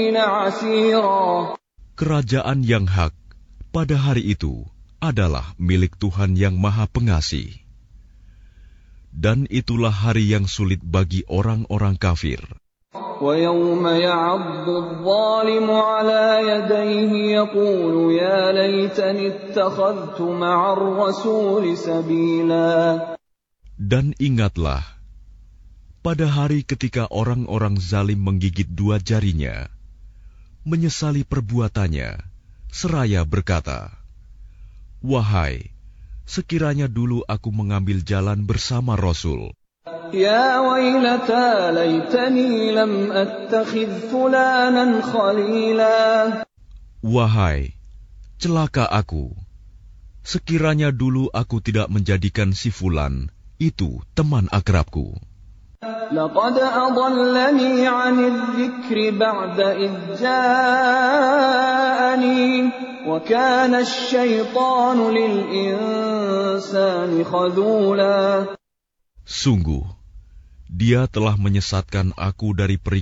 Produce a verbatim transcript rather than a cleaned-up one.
Kerajaan yang hak pada hari itu adalah milik Tuhan yang Maha Pengasih. Dan itulah hari yang sulit bagi orang-orang kafir. وَيَوْمَ يَعَضُّ الظَّالِمُ عَلَى يَدَيْهِ يَقُولُ يَا لَيْتَنِي اتَّخَذْتُ مَعَ الرَّسُولِ سَبِيلًا. Dan ingatlah, pada hari ketika orang-orang zalim menggigit dua jarinya, menyesali perbuatannya, seraya berkata, "Wahai, sekiranya dulu aku mengambil jalan bersama Rasul. Ya wailata laitani lam attakhidh fulanan khalila." Wahai, celaka aku, sekiranya dulu aku tidak menjadikan si fulan itu teman akrabku. Laqad adallani 'anil dzikri ba'da idh ja'ani wa kana asy-syaitanu lil insani khadhula. Sungguh, dia telah menyesatkan aku dari